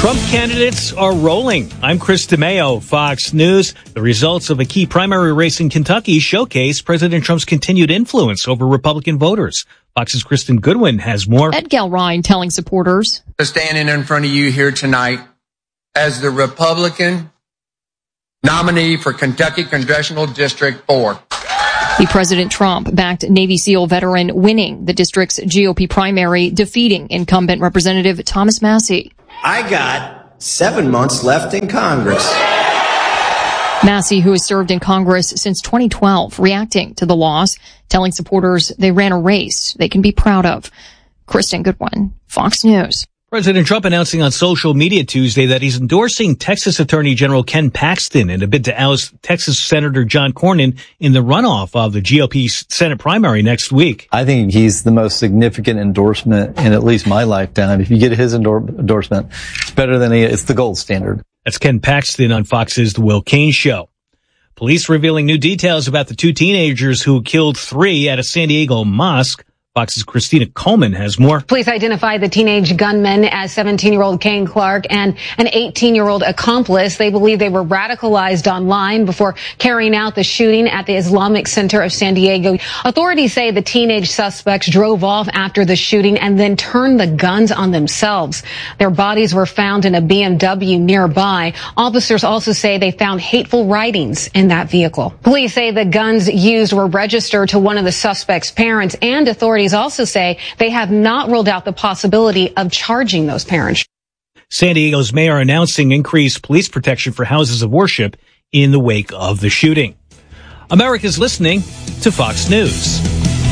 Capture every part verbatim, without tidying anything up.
Trump candidates are rolling. I'm Chris DeMeo, Fox News. The results of a key primary race in Kentucky showcase President Trump's continued influence over Republican voters. Fox's Kristen Goodwin has more. Ed Gelrine telling supporters. Standing in front of you here tonight as the Republican nominee for Kentucky Congressional District four. The President Trump-backed Navy SEAL veteran winning the district's G O P primary, defeating incumbent Representative Thomas Massie. I got seven months left in Congress. Massie, who has served in Congress since twenty twelve, reacting to the loss, telling supporters they ran a race they can be proud of. Kristen Goodwin, Fox News. President Trump announcing on social media Tuesday that he's endorsing Texas Attorney General Ken Paxton in a bid to oust Texas Senator John Cornyn in the runoff of the G O P Senate primary next week. I think he's the most significant endorsement in at least my lifetime. If you get his endor- endorsement, it's better than he, it's the gold standard. That's Ken Paxton on Fox's The Will Cain Show. Police revealing new details about the two teenagers who killed three at a San Diego mosque. Fox's Christina Coleman has more. Police identified the teenage gunman as seventeen-year-old Kane Clark and an eighteen-year-old accomplice. They believe they were radicalized online before carrying out the shooting at the Islamic Center of San Diego. Authorities say the teenage suspects drove off after the shooting and then turned the guns on themselves. Their bodies were found in a B M W nearby. Officers also say they found hateful writings in that vehicle. Police say the guns used were registered to one of the suspects' parents, and authorities also say they have not ruled out the possibility of charging those parents. San Diego's mayor announcing increased police protection for houses of worship in the wake of the shooting. America's listening to Fox News.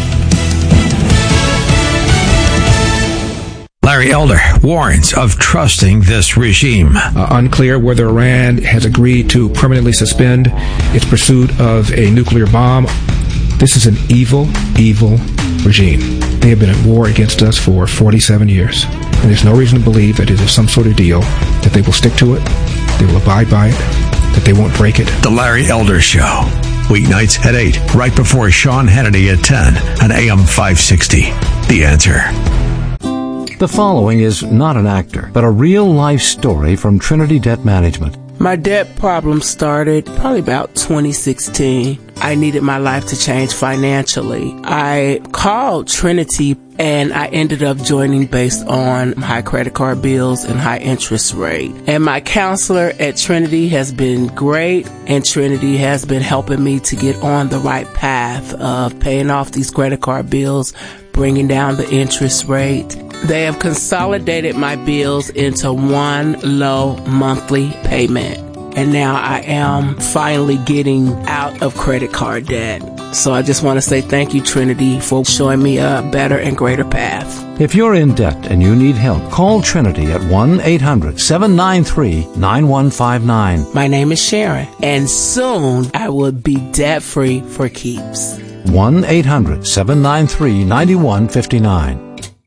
Larry Elder warns of trusting this regime. Uh, unclear whether Iran has agreed to permanently suspend its pursuit of a nuclear bomb. This is an evil, evil regime. They have been at war against us for forty-seven years. And there's no reason to believe that it is some sort of deal, that they will stick to it, they will abide by it, that they won't break it. The Larry Elder Show. Weeknights at eight, right before Sean Hannity at ten on A M five sixty. The Answer. The following is not an actor, but a real-life story from Trinity Debt Management. My debt problem started probably about twenty sixteen. I needed my life to change financially. I called Trinity and I ended up joining based on high credit card bills and high interest rate. And my counselor at Trinity has been great, and Trinity has been helping me to get on the right path of paying off these credit card bills, bringing down the interest rate. They have consolidated my bills into one low monthly payment. And now I am finally getting out of credit card debt. So I just want to say thank you, Trinity, for showing me a better and greater path. If you're in debt and you need help, call Trinity at one eight hundred seven nine three nine one five nine. My name is Sharon, and soon I will be debt-free for keeps. one eight hundred seven nine three nine one five nine.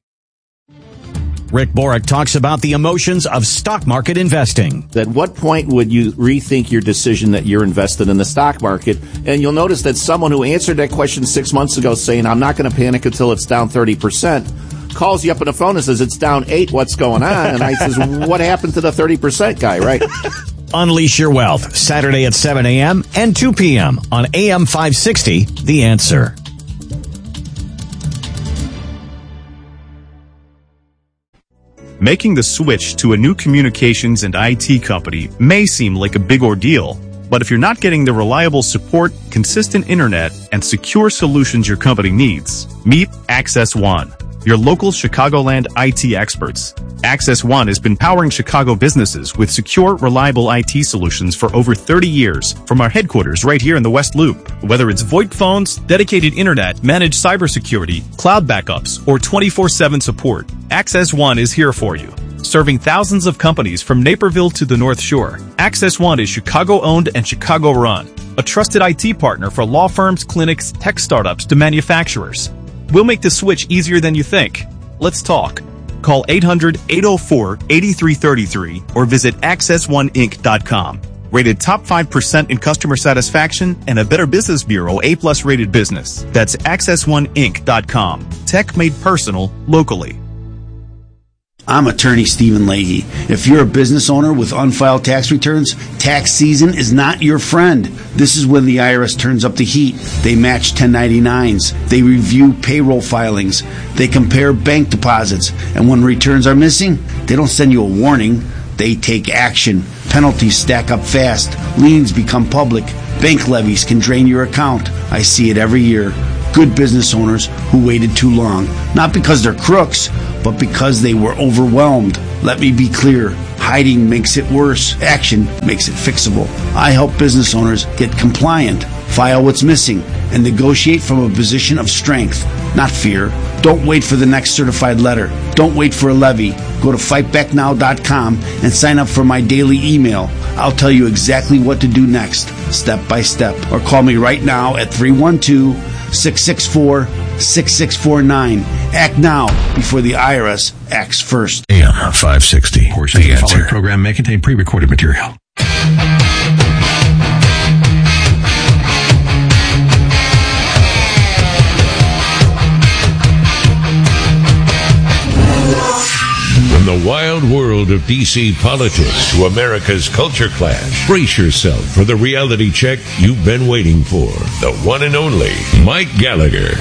Rick Borick talks about the emotions of stock market investing. At what point would you rethink your decision that you're invested in the stock market? And you'll notice that someone who answered that question six months ago saying, I'm not going to panic until it's down thirty percent, calls you up on the phone and says, it's down eight, what's going on? And I says, what happened to the thirty percent guy, right? Unleash Your Wealth, Saturday at seven a.m. and two p.m. on A M five sixty, The Answer. Making the switch to a new communications and I T company may seem like a big ordeal, but if you're not getting the reliable support, consistent internet, and secure solutions your company needs, meet Access One, your local Chicagoland I T experts. Access One has been powering Chicago businesses with secure, reliable I T solutions for over thirty years from our headquarters right here in the West Loop. Whether it's VoIP phones, dedicated internet, managed cybersecurity, cloud backups, or twenty-four seven support, Access One is here for you. Serving thousands of companies from Naperville to the North Shore, Access One is Chicago-owned and Chicago-run, a trusted I T partner for law firms, clinics, tech startups to manufacturers. We'll make the switch easier than you think. Let's talk. Call eight hundred eight oh four eight three three three or visit access one inc dot com. Rated top five percent in customer satisfaction and a Better Business Bureau A plus rated business. That's access one inc dot com. Tech made personal locally. I'm attorney Stephen Leahy. If you're a business owner with unfiled tax returns, tax season is not your friend. This is when the I R S turns up the heat. They match ten ninety-nines. They review payroll filings. They compare bank deposits. And when returns are missing, they don't send you a warning. They take action. Penalties stack up fast. Liens become public. Bank levies can drain your account. I see it every year. Good business owners who waited too long. Not because they're crooks, but because they were overwhelmed. Let me be clear. Hiding makes it worse. Action makes it fixable. I help business owners get compliant, file what's missing, and negotiate from a position of strength, not fear. Don't wait for the next certified letter. Don't wait for a levy. Go to fight back now dot com and sign up for my daily email. I'll tell you exactly what to do next, step by step. Or call me right now at three one two, six six four, six six four nine. Act now before the I R S acts first. A M five sixty. The Answer. The program may contain pre-recorded material. From the wild world of D C politics to America's culture clash, brace yourself for the reality check you've been waiting for. The one and only Mike Gallagher.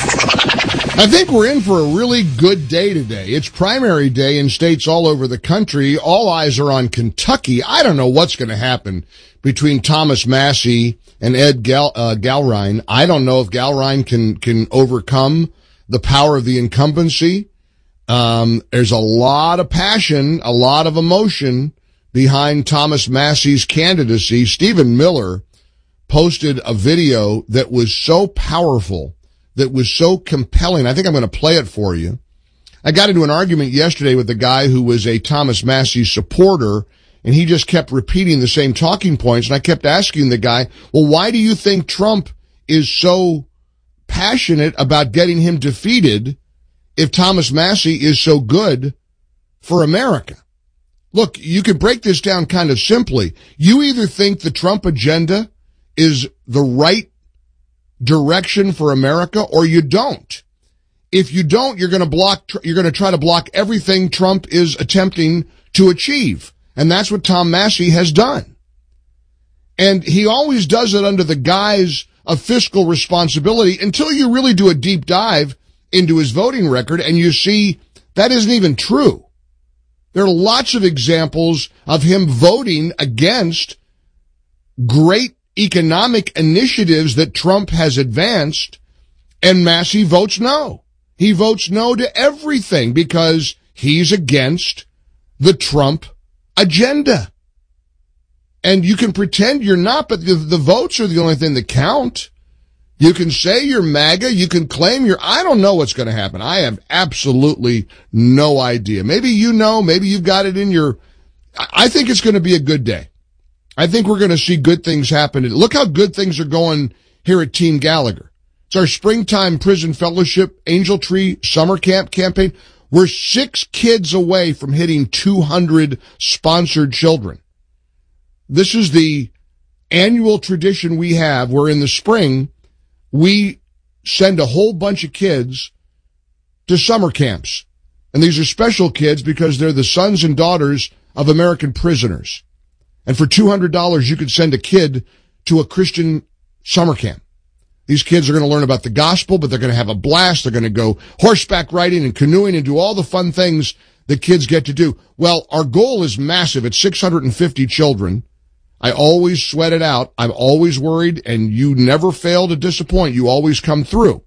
I think we're in for a really good day today. It's primary day in states all over the country. All eyes are on Kentucky. I don't know what's going to happen between Thomas Massie and Ed Gal, uh, Galrein. I don't know if Galrein can, can overcome the power of the incumbency. Um, there's a lot of passion, a lot of emotion behind Thomas Massie's candidacy. Stephen Miller posted a video that was so powerful, that was so compelling. I think I'm going to play it for you. I got into an argument yesterday with a guy who was a Thomas Massie supporter, and he just kept repeating the same talking points, and I kept asking the guy, well, why do you think Trump is so passionate about getting him defeated if Thomas Massie is so good for America? Look, you can break this down kind of simply. You either think the Trump agenda is the right direction for America, or you don't. If you don't, you're going to block, you're going to try to block everything Trump is attempting to achieve. And that's what Tom Massie has done. And he always does it under the guise of fiscal responsibility until you really do a deep dive into his voting record and you see that isn't even true. There are lots of examples of him voting against great economic initiatives that Trump has advanced, and Massie votes no. He votes no to everything because he's against the Trump agenda. And you can pretend you're not, but the, the votes are the only thing that count. You can say you're MAGA, you can claim you're, I don't know what's going to happen. I have absolutely no idea. Maybe you know, maybe you've got it in your, I think it's going to be a good day. I think we're going to see good things happen. Look how good things are going here at Team Gallagher. It's our springtime prison fellowship Angel Tree summer camp campaign. We're six kids away from hitting two hundred sponsored children. This is the annual tradition we have where in the spring we send a whole bunch of kids to summer camps. And these are special kids because they're the sons and daughters of American prisoners. And for two hundred dollars, you could send a kid to a Christian summer camp. These kids are going to learn about the gospel, but they're going to have a blast. They're going to go horseback riding and canoeing and do all the fun things that kids get to do. Well, our goal is massive. It's six hundred fifty children. I always sweat it out. I'm always worried, and you never fail to disappoint. You always come through.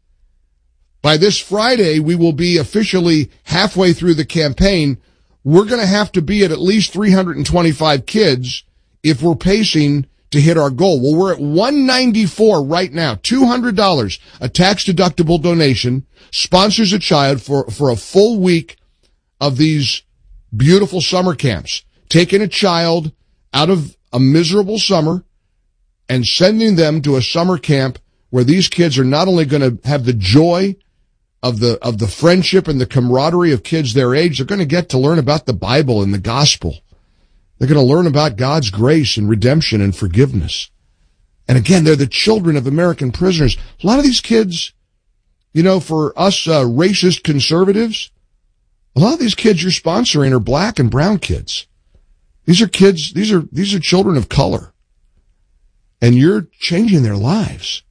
By this Friday, we will be officially halfway through the campaign. We're going to have to be at at least three hundred twenty-five kids if we're pacing to hit our goal. Well, we're at one ninety-four right now. two hundred dollars, a tax-deductible donation, sponsors a child for, for a full week of these beautiful summer camps. Taking a child out of a miserable summer and sending them to a summer camp where these kids are not only going to have the joy of the of the friendship and the camaraderie of kids their age, they're going to get to learn about the Bible and the gospel. They're going to learn about God's grace and redemption and forgiveness. And again, they're the children of American prisoners. A lot of these kids, you know, for us uh, racist conservatives, A lot of these kids you're sponsoring are black and brown kids. These are kids, these are, these are children of color. And you're changing their lives.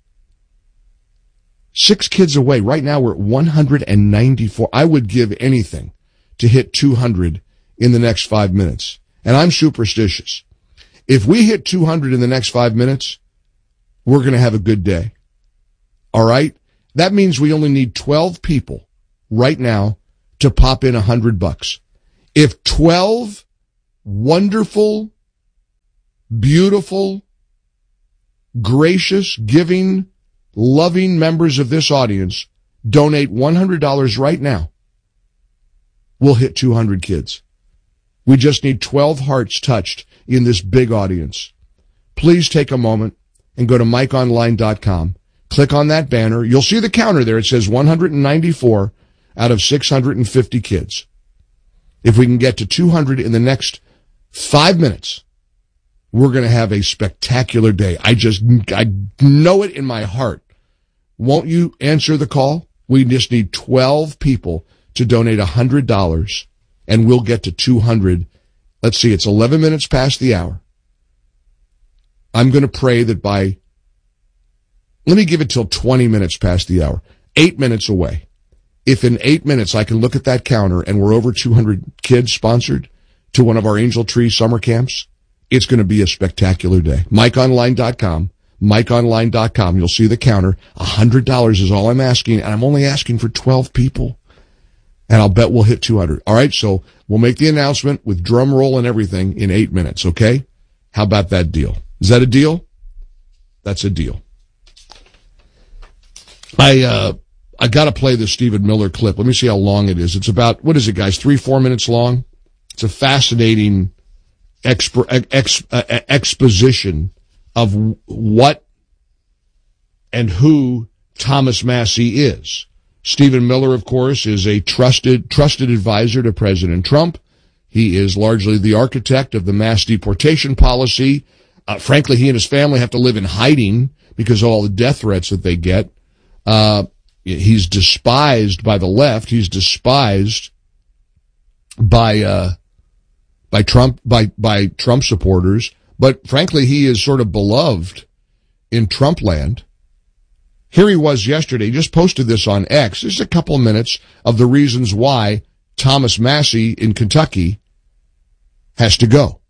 Six kids away. Right now we're at one hundred ninety-four. I would give anything to hit two hundred in the next five minutes. And I'm superstitious. If we hit two hundred in the next five minutes, we're going to have a good day. All right? That means we only need twelve people right now to pop in a hundred bucks. If twelve wonderful, beautiful, gracious, giving, loving members of this audience donate one hundred dollars right now, we'll hit two hundred kids. We just need twelve hearts touched in this big audience. Please take a moment and go to mike online dot com. Click on that banner. You'll see the counter there. It says one hundred ninety-four out of six hundred fifty kids. If we can get to two hundred in the next five minutes, we're going to have a spectacular day. I just, I know it in my heart. Won't you answer the call? We just need twelve people to donate one hundred dollars, and we'll get to two hundred. Let's see, it's eleven minutes past the hour. I'm going to pray that by, let me give it till twenty minutes past the hour. Eight minutes away. If in eight minutes I can look at that counter and we're over two hundred kids sponsored to one of our Angel Tree summer camps, it's going to be a spectacular day. mike online dot com. mike online dot com. You'll see the counter. one hundred dollars is all I'm asking, and I'm only asking for twelve people. And I'll bet we'll hit two hundred. All right, so we'll make the announcement with drum roll and everything in eight minutes, okay? How about that deal? Is that a deal? That's a deal. I uh I got to play this Stephen Miller clip. Let me see how long it is. It's about, what is it, guys, three, four minutes long? It's a fascinating exp- ex- uh, exposition of what and who Thomas Massie is. Stephen Miller, of course, is a trusted trusted advisor to President Trump. He is largely the architect of the mass deportation policy. Uh, frankly, he and his family have to live in hiding because of all the death threats that they get. Uh, he's despised by the left. He's despised by uh, by Trump by by Trump supporters. But frankly, he is sort of beloved in Trump land. Here he was yesterday. He just posted this on X. This is a couple of minutes of the reasons why Thomas Massie in Kentucky has to go.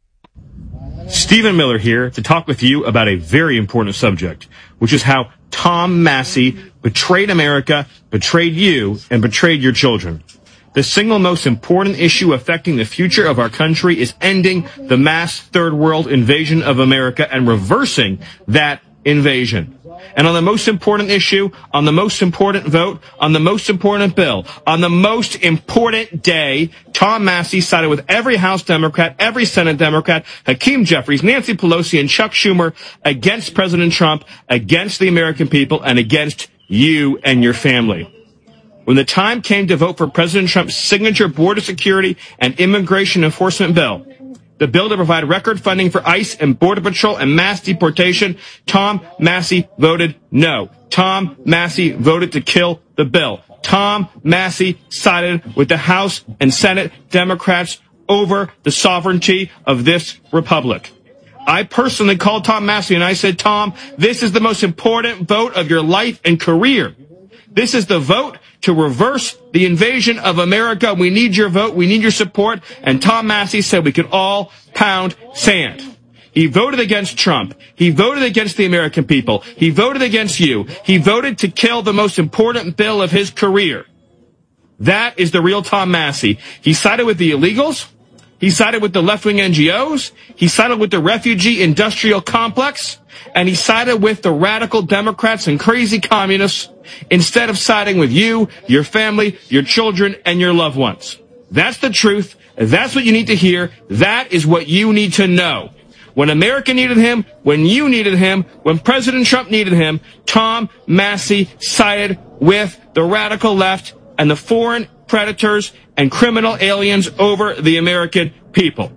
Stephen Miller here to talk with you about a very important subject, which is how Tom Massie betrayed America, betrayed you, and betrayed your children. The single most important issue affecting the future of our country is ending the mass third world invasion of America and reversing that invasion. And on the most important issue, on the most important vote, on the most important bill, on the most important day, Tom Massie sided with every House Democrat, every Senate Democrat, Hakeem Jeffries, Nancy Pelosi, and Chuck Schumer against President Trump, against the American people, and against you and your family. When the time came to vote for President Trump's signature border security and immigration enforcement bill, the bill to provide record funding for ICE and Border Patrol and mass deportation, Tom Massie voted no. Tom Massie voted to kill the bill. Tom Massie sided with the House and Senate Democrats over the sovereignty of this republic. I personally called Tom Massie and I said, Tom, this is the most important vote of your life and career. This is the vote to reverse the invasion of America. We need your vote. We need your support. And Tom Massie said we could all pound sand. He voted against Trump. He voted against the American people. He voted against you. He voted to kill the most important bill of his career. That is the real Tom Massie. He sided with the illegals. He sided with the left-wing N G Os. He sided with the refugee industrial complex. And he sided with the radical Democrats and crazy communists instead of siding with you, your family, your children, and your loved ones. That's the truth. That's what you need to hear. That is what you need to know. When America needed him, when you needed him, when President Trump needed him, Tom Massie sided with the radical left and the foreign predators and criminal aliens over the American people.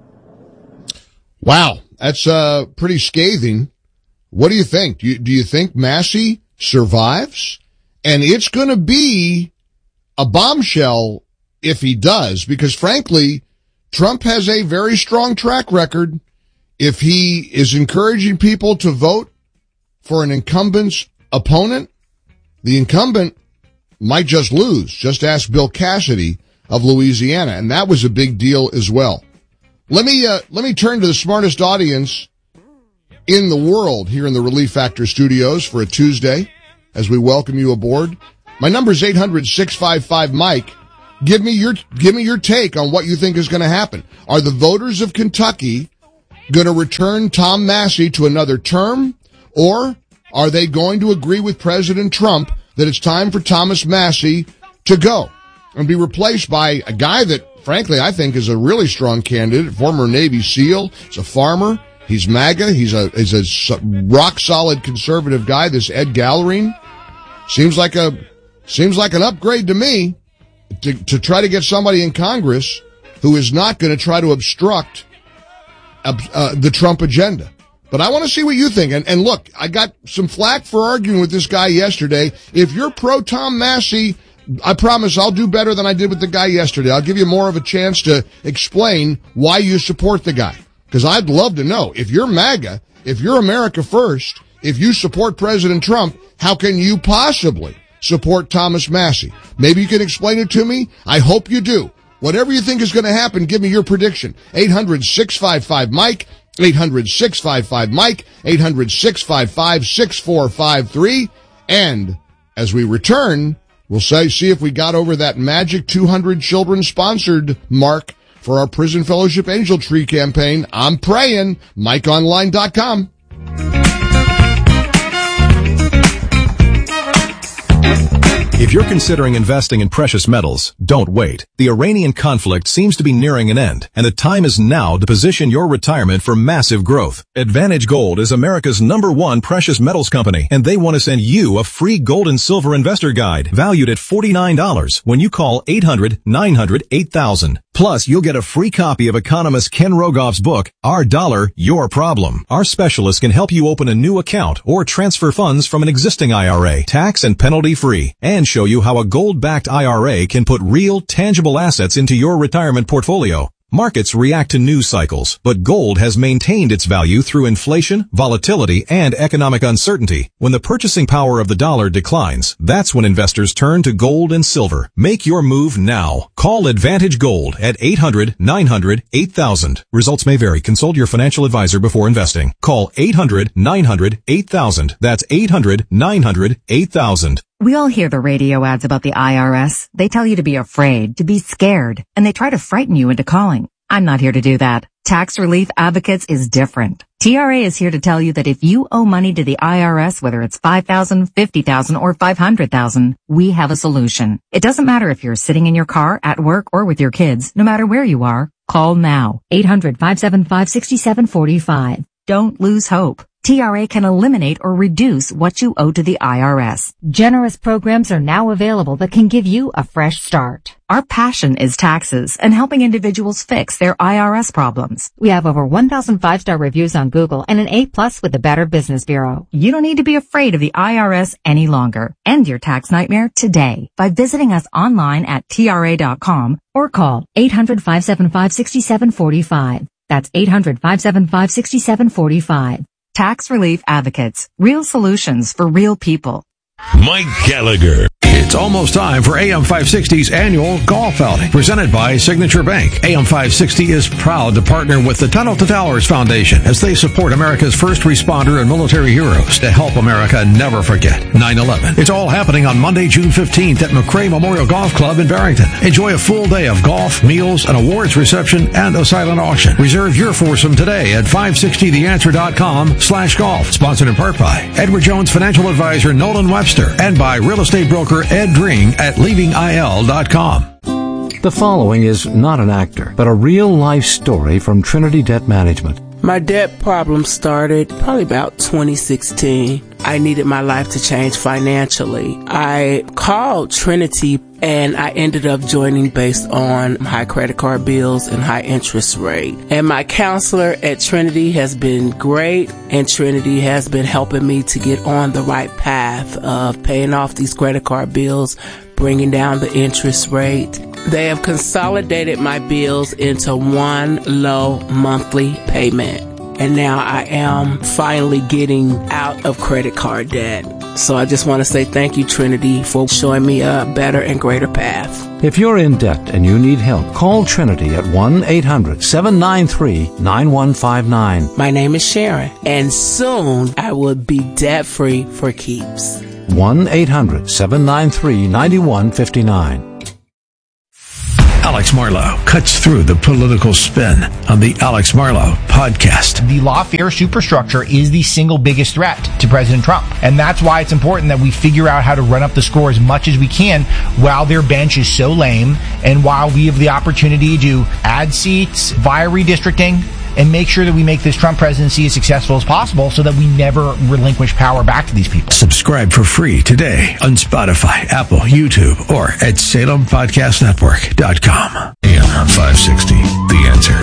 Wow, that's uh, pretty scathing. What do you think? Do you, do you think Massie survives? And it's going to be a bombshell if he does, because frankly, Trump has a very strong track record. If he is encouraging people to vote for an incumbent's opponent, the incumbent might just lose. Just ask Bill Cassidy of Louisiana, and that was a big deal as well. Let me uh, let me turn to the smartest audience in the world here in the Relief Factor studios for a Tuesday as we welcome you aboard. My number is eight hundred, six five five, Mike. Give me your give me your take on what you think is going to happen. Are the voters of Kentucky going to return Tom Massie to another term, or are they going to agree with President Trump that it's time for Thomas Massie to go and be replaced by a guy that, frankly, I think is a really strong candidate, former Navy SEAL, he's a farmer, he's MAGA, he's a he's a rock-solid conservative guy, this Ed Gallerine. Seems like a seems like an upgrade to me to, to try to get somebody in Congress who is not going to try to obstruct uh, the Trump agenda. But I want to see what you think. And, and look, I got some flack for arguing with this guy yesterday. If you're pro Tom Massie, I promise I'll do better than I did with the guy yesterday. I'll give you more of a chance to explain why you support the guy. Because I'd love to know. If you're MAGA, if you're America First, if you support President Trump, how can you possibly support Thomas Massie? Maybe you can explain it to me. I hope you do. Whatever you think is going to happen, give me your prediction. eight hundred, six five five, Mike. eight hundred, six five five, Mike. eight hundred, six five five, six four five three. And as we return, we'll say, see if we got over that magic two hundred children sponsored mark for our Prison Fellowship Angel Tree campaign. I'm praying. Mike Online dot com. If you're considering investing in precious metals, don't wait. The Iranian conflict seems to be nearing an end, and the time is now to position your retirement for massive growth. Advantage Gold is America's number one precious metals company, and they want to send you a free gold and silver investor guide valued at forty-nine dollars when you call eight hundred, nine hundred, eight thousand. Plus, you'll get a free copy of economist Ken Rogoff's book, Our Dollar, Your Problem. Our specialists can help you open a new account or transfer funds from an existing I R A, tax and penalty free, and show you how a gold-backed I R A can put real, tangible assets into your retirement portfolio. Markets react to news cycles, but gold has maintained its value through inflation, volatility, and economic uncertainty. When the purchasing power of the dollar declines, that's when investors turn to gold and silver. Make your move now. Call Advantage Gold at eight hundred, nine hundred, eight thousand. Results may vary. Consult your financial advisor before investing. Call eight hundred, nine hundred, eight thousand. That's eight hundred, nine hundred, eight thousand. We all hear the radio ads about the I R S. They tell you to be afraid, to be scared, and they try to frighten you into calling. I'm not here to do that. Tax Relief Advocates is different. T R A is here to tell you that if you owe money to the I R S, whether it's five thousand dollars, fifty thousand dollars, or five hundred thousand dollars, we have a solution. It doesn't matter if you're sitting in your car, at work, or with your kids. No matter where you are, call now. eight hundred, five seven five, six seven four five. Don't lose hope. T R A can eliminate or reduce what you owe to the I R S. Generous programs are now available that can give you a fresh start. Our passion is taxes and helping individuals fix their I R S problems. We have over one thousand five-star reviews on Google and an A plus with the Better Business Bureau. You don't need to be afraid of the I R S any longer. End your tax nightmare today by visiting us online at T R A dot com or call eight hundred, five seven five, six seven four five. That's eight hundred, five seven five, six seven four five. Tax Relief Advocates. Real solutions for real people. Mike Gallagher. It's almost time for A M five sixty's annual golf outing, presented by Signature Bank. A M five sixty is proud to partner with the Tunnel to Towers Foundation as they support America's first responder and military heroes to help America never forget nine eleven. It's all happening on Monday, June fifteenth at McRae Memorial Golf Club in Barrington. Enjoy a full day of golf, meals, an awards reception, and a silent auction. Reserve your foursome today at five sixty the answer dot com slash golf. Sponsored in part by Edward Jones Financial Advisor Nolan Webster and by real estate broker Ed Dring at leaving I L dot com. The following is not an actor, but a real-life story from Trinity Debt Management. My debt problem started probably about twenty sixteen. I needed my life to change financially. I called Trinity and I ended up joining based on high credit card bills and high interest rate. And my counselor at Trinity has been great, and Trinity has been helping me to get on the right path of paying off these credit card bills, bringing down the interest rate, They have consolidated my bills into one low monthly payment. And now I am finally getting out of credit card debt. So I just want to say thank you, Trinity, for showing me a better and greater path. If you're in debt and you need help, call Trinity at one eight hundred seven nine three nine one five nine. My name is Sharon, and soon I will be debt-free for keeps. one eight hundred seven nine three nine one five nine. Alex Marlow cuts through the political spin on the Alex Marlow podcast. The lawfare superstructure is the single biggest threat to President Trump. And that's why it's important that we figure out how to run up the score as much as we can while their bench is so lame and while we have the opportunity to add seats via redistricting and make sure that we make this Trump presidency as successful as possible so that we never relinquish power back to these people. Subscribe for free today on Spotify, Apple, YouTube, or at Salem Podcast Network dot com. A M five sixty, The Answer.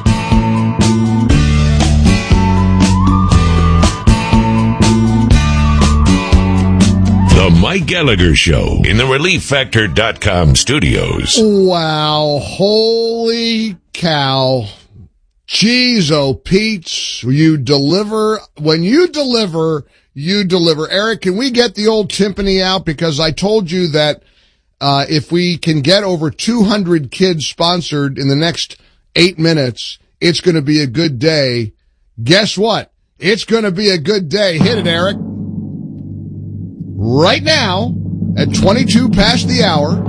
The Mike Gallagher Show in the Relief Factor dot com studios. Wow. Holy cow. Jeez, oh, Pete's, you deliver, when you deliver, you deliver. Eric, can we get the old timpani out? Because I told you that, uh, if we can get over two hundred kids sponsored in the next eight minutes, it's going to be a good day. Guess what? It's going to be a good day. Hit it, Eric. Right now, at twenty-two past the hour,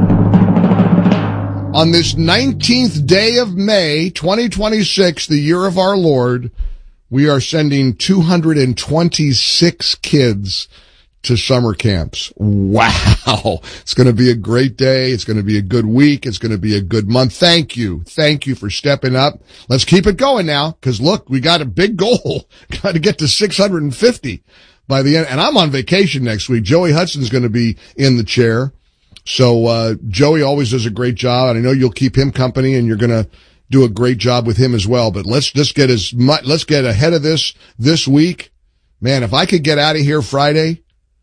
on this nineteenth day of May, twenty twenty-six, the year of our Lord, we are sending two hundred twenty-six kids to summer camps. Wow. It's going to be a great day. It's going to be a good week. It's going to be a good month. Thank you. Thank you for stepping up. Let's keep it going now, because look, we got a big goal. Got to get to six hundred fifty by the end. And I'm on vacation next week. Joey Hudson's going to be in the chair. So, uh, Joey always does a great job, and I know you'll keep him company, and you're gonna do a great job with him as well. But let's just get as much, let's get ahead of this this week. Man, if I could get out of here Friday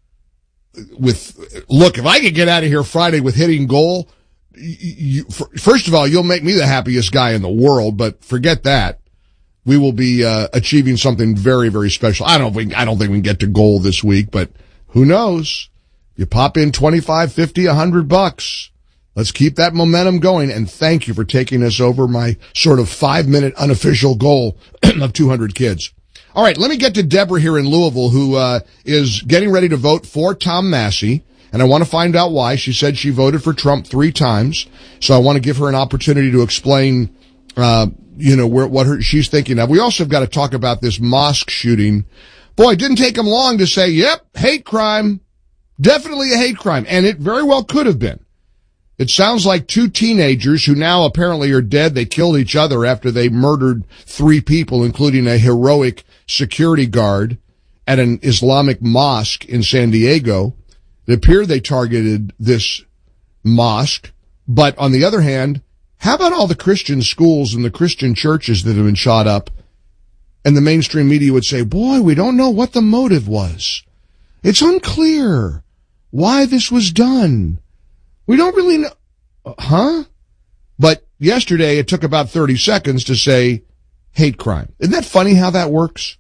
with, look, if I could get out of here Friday with hitting goal, you, first of all, you'll make me the happiest guy in the world, but forget that. We will be, uh, achieving something very, very special. I don't think, I don't think we can get to goal this week, but who knows? You pop in twenty-five, fifty, a hundred bucks. Let's keep that momentum going. And thank you for taking us over my sort of five minute unofficial goal of two hundred kids. All right. Let me get to Deborah here in Louisville, who, uh, is getting ready to vote for Tom Massey. And I want to find out why. She said she voted for Trump three times. So I want to give her an opportunity to explain, uh, you know, where, what her, she's thinking of. We also have got to talk about this mosque shooting. Boy, it didn't take him long to say, yep, hate crime. Definitely a hate crime, and it very well could have been. It sounds like two teenagers who now apparently are dead. They killed each other after they murdered three people, including a heroic security guard at an Islamic mosque in San Diego. It appeared they targeted this mosque, but on the other hand, how about all the Christian schools and the Christian churches that have been shot up? And the mainstream media would say, boy, we don't know what the motive was. It's unclear why this was done. We don't really know. Huh? But yesterday it took about thirty seconds to say hate crime. Isn't that funny how that works?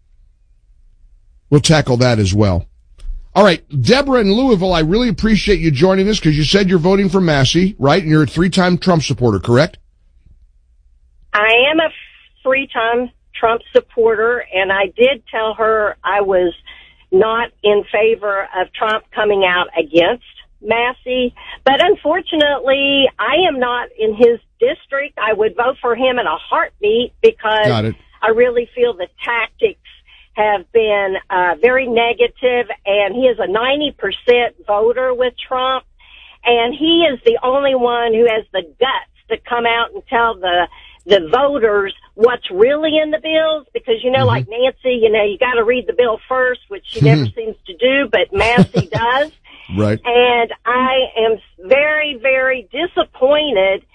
We'll tackle that as well. All right, Deborah in Louisville, I really appreciate you joining us because you said you're voting for Massey, right? And you're a three-time Trump supporter, correct? I am a three-time Trump supporter, and I did tell her I was not in favor of Trump coming out against Massey. But unfortunately, I am not in his district. I would vote for him in a heartbeat because I really feel the tactics have been uh, very negative, and he is a ninety percent voter with Trump, and he is the only one who has the guts to come out and tell the the voters what's really in the bills, because, you know, mm-hmm. like Nancy, you know, you got to read the bill first, which she never seems to do, but Massey does. Right. And I am very, very disappointed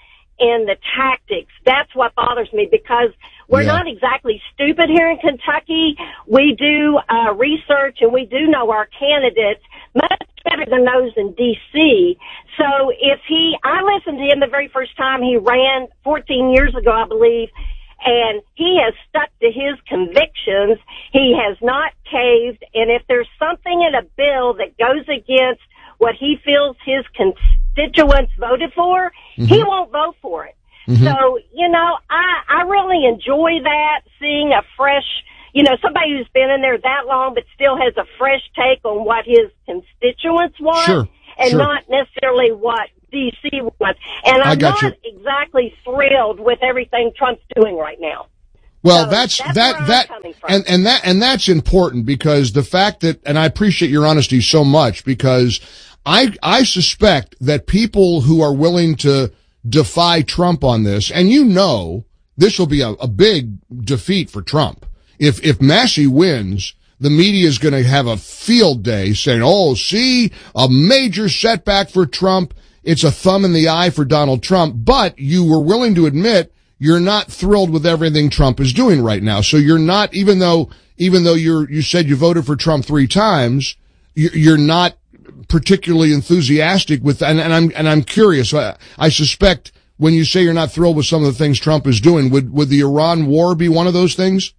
in the tactics. That's what bothers me, because we're yeah. not exactly stupid here in Kentucky. We do uh, research and we do know our candidates much better than those in D C. So if he, I listened to him the very first time he ran fourteen years ago, I believe, and he has stuck to his convictions. He has not caved. And if there's something in a bill that goes against what he feels his constituents voted for, mm-hmm. he won't vote for it. Mm-hmm. So, you know, I, I really enjoy that, seeing a fresh, you know, somebody who's been in there that long but still has a fresh take on what his constituents want, sure, and sure. not necessarily what D C wants. And I'm not you. exactly thrilled with everything Trump's doing right now. Well, so that's, that's that, that, and, and that, and that's important, because the fact that, and I appreciate your honesty so much, because I, I suspect that people who are willing to defy Trump on this, and you know, this will be a, a big defeat for Trump. If, if Massey wins, the media is going to have a field day saying, oh, see, a major setback for Trump. It's a thumb in the eye for Donald Trump. But you were willing to admit you're not thrilled with everything Trump is doing right now. So you're not, even though, even though you're, you said you voted for Trump three times, you're not particularly enthusiastic with, and, and I'm, and I'm curious. I, I suspect when you say you're not thrilled with some of the things Trump is doing, would, would the Iran war be one of those things?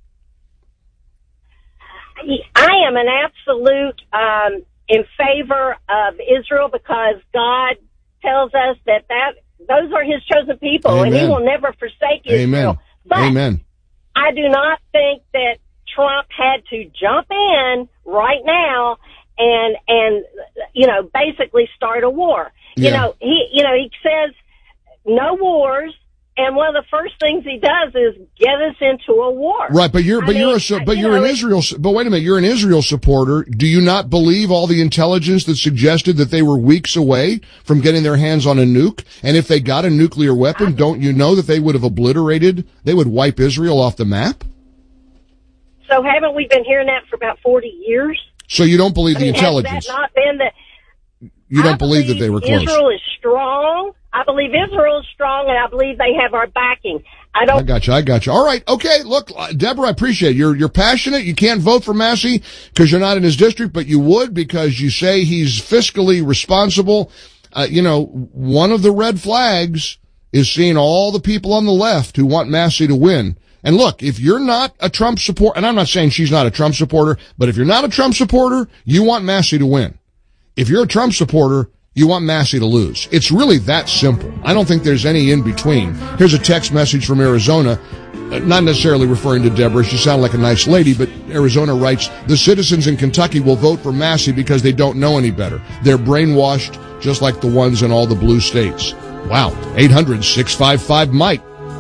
I am an absolute, um, in favor of Israel, because God tells us that that, those are his chosen people. Amen. And he will never forsake Israel. Amen. But Amen. I do not think that Trump had to jump in right now and, and, you know, basically start a war. Yeah. You know, he, you know, he says no wars, and one of the first things he does is get us into a war. Right, but you're, but I you're, mean, a, but you you're know, an Israel, but wait a minute, you're an Israel supporter. Do you not believe all the intelligence that suggested that they were weeks away from getting their hands on a nuke? And if they got a nuclear weapon, I, don't you know that they would have obliterated, they would wipe Israel off the map? So haven't we been hearing that for about forty years? So you don't believe I the mean, intelligence? Has that not been the, you don't I believe, believe that they were close? Israel is strong. I believe Israel is strong, and I believe they have our backing. I don't. I got you. I got you. All right. Okay. Look, Deborah, I appreciate it. You're, you're passionate. You can't vote for Massey because you're not in his district, but you would because you say he's fiscally responsible. Uh, you know, one of the red flags is seeing all the people on the left who want Massey to win. And look, if you're not a Trump supporter, and I'm not saying she's not a Trump supporter, but if you're not a Trump supporter, you want Massey to win. If you're a Trump supporter, you want Massey to lose. It's really that simple. I don't think there's any in between. Here's a text message from Arizona, not necessarily referring to Deborah. She sounded like a nice lady, but Arizona writes, the citizens in Kentucky will vote for Massey because they don't know any better. They're brainwashed just like the ones in all the blue states. Wow. eight hundred, six five five, Mike.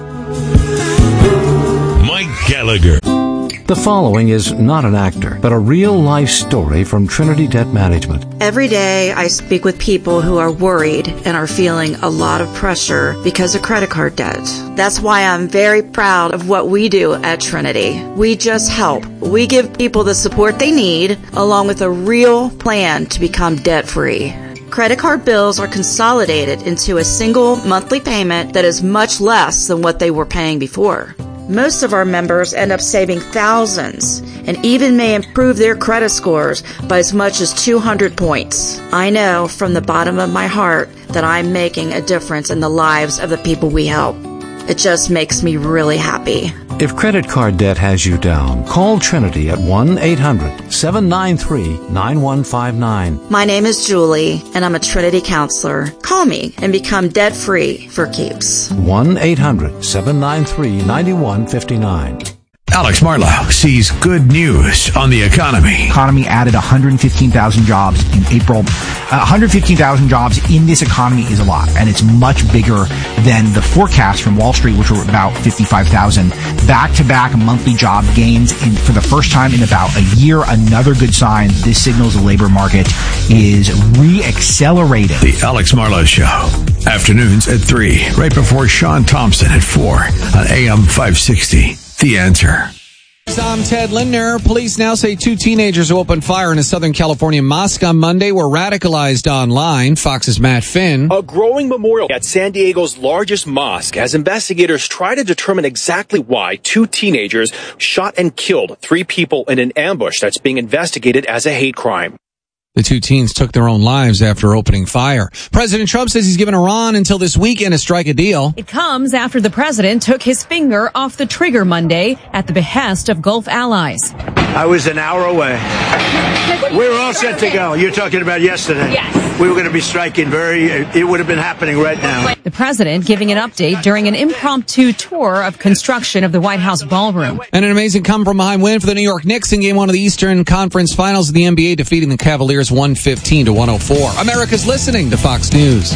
Mike Gallagher. The following is not an actor, but a real-life story from Trinity Debt Management. Every day I speak with people who are worried and are feeling a lot of pressure because of credit card debt. That's why I'm very proud of what we do at Trinity. We just help. We give people the support they need, along with a real plan to become debt-free. Credit card bills are consolidated into a single monthly payment that is much less than what they were paying before. Most of our members end up saving thousands and even may improve their credit scores by as much as two hundred points. I know from the bottom of my heart that I'm making a difference in the lives of the people we help. It just makes me really happy. If credit card debt has you down, call Trinity at one eight hundred, seven nine three, nine one five nine. My name is Julie, and I'm a Trinity counselor. Call me and become debt-free for keeps. one eight hundred, seven nine three, nine one five nine. Alex Marlow sees good news on the economy. Economy added one hundred fifteen thousand jobs in April. Uh, one hundred fifteen thousand jobs in this economy is a lot, and it's much bigger than the forecast from Wall Street, which were about fifty-five thousand. Back-to-back monthly job gains in, for the first time in about a year. Another good sign. This signals the labor market is re-accelerating. The Alex Marlow Show. Afternoons at three, right before Sean Thompson at four on A M five sixty. The Answer. I'm Ted Lindner. Police now say two teenagers who opened fire in a Southern California mosque on Monday were radicalized online. Fox's Matt Finn. A growing memorial at San Diego's largest mosque as investigators try to determine exactly why two teenagers shot and killed three people in an ambush that's being investigated as a hate crime. The two teens took their own lives after opening fire. President Trump says he's given Iran until this weekend to strike a deal. It comes after the president took his finger off the trigger Monday at the behest of Gulf allies. I was an hour away. We were all set to go. You're talking about yesterday. Yes. We were going to be striking very, it would have been happening right now. The president giving an update during an impromptu tour of construction of the White House ballroom. And an amazing come-from-behind win for the New York Knicks in Game one of the Eastern Conference Finals of the N B A, defeating the Cavaliers one fifteen to one oh four. America's listening to Fox News.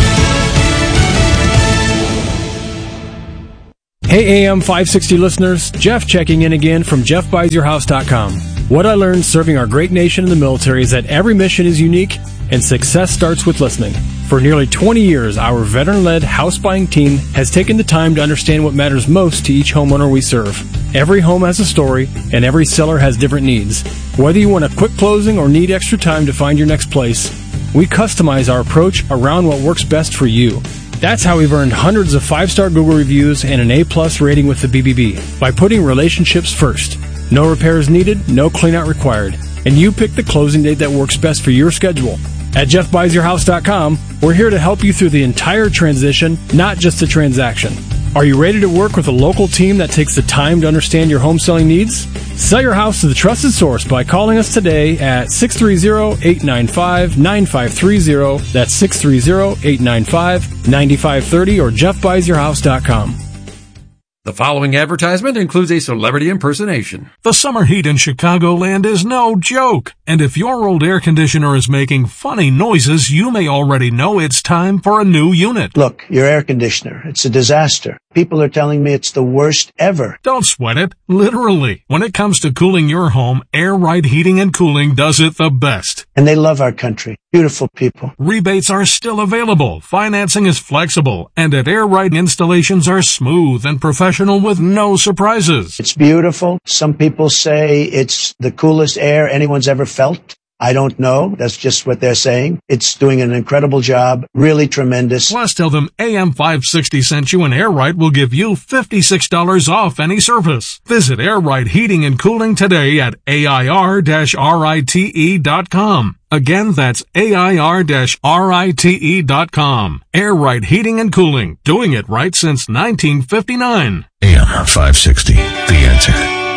Hey, A M five sixty listeners, Jeff checking in again from Jeff Buys Your House dot com. What I learned serving our great nation in the military is that every mission is unique and success starts with listening. For nearly twenty years, our veteran-led house buying team has taken the time to understand what matters most to each homeowner we serve. Every home has a story, and every seller has different needs. Whether you want a quick closing or need extra time to find your next place, we customize our approach around what works best for you. That's how we've earned hundreds of five-star Google reviews and an A-plus rating with the B B B, by putting relationships first. No repairs needed, no cleanout required, and you pick the closing date that works best for your schedule. At Jeff Buys Your House dot com, we're here to help you through the entire transition, not just the transaction. Are you ready to work with a local team that takes the time to understand your home selling needs? Sell your house to the trusted source by calling us today at six three zero, eight nine five, nine five three zero. That's six three zero, eight nine five, nine five three zero or Jeff Buys Your House dot com. The following advertisement includes a celebrity impersonation. The summer heat in Chicagoland is no joke. And if your old air conditioner is making funny noises, you may already know it's time for a new unit. Look, your air conditioner, it's a disaster. People are telling me it's the worst ever. Don't sweat it. Literally. When it comes to cooling your home, Air Right Heating and Cooling does it the best. And they love our country. Beautiful people. Rebates are still available. Financing is flexible. And at Air Right, installations are smooth and professional with no surprises. It's beautiful. Some people say it's the coolest air anyone's ever felt. I don't know. That's just what they're saying. It's doing an incredible job. Really tremendous. Plus, tell them A M five sixty sent you and Air Right will give you fifty-six dollars off any service. Visit Air Right Heating and Cooling today at A I R rite dot com. Again, that's A I R rite dot com. Air Right Heating and Cooling. Doing it right since nineteen fifty-nine. A M five sixty, The Answer.